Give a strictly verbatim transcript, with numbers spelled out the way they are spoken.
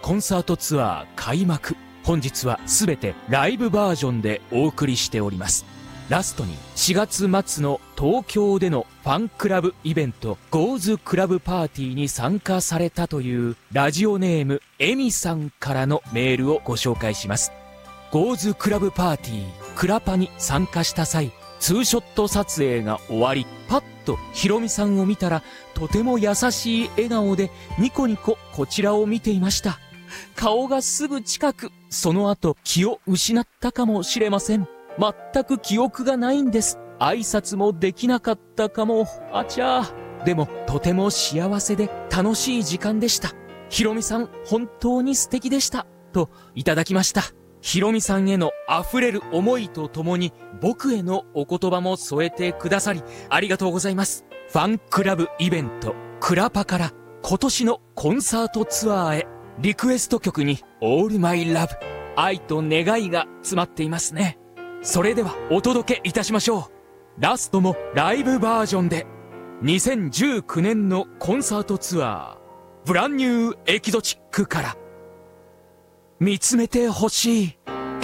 コンサートツアー開幕。本日はすべてライブバージョンでお送りしております。ラストにしがつ末の東京でのファンクラブイベントゴーズクラブパーティーに参加されたというラジオネームエミさんからのメールをご紹介します。ゴーズクラブパーティークラパに参加した際、ツーショット撮影が終わり、パッとヒロミさんを見たら、とても優しい笑顔でニコニコこちらを見ていました。顔がすぐ近く、その後気を失ったかもしれません。全く記憶がないんです。挨拶もできなかったかも。あちゃー。でもとても幸せで楽しい時間でした。ヒロミさん本当に素敵でした。といただきました。ヒロミさんへの溢れる思いとともに僕へのお言葉も添えてくださりありがとうございます。ファンクラブイベントクラパから今年のコンサートツアーへ、リクエスト曲に All My Love 愛と願いが詰まっていますね。それではお届けいたしましょう。ラストもライブバージョンでにせんじゅうきゅうねんのコンサートツアーブランニューエキゾチックから見つめてほしい。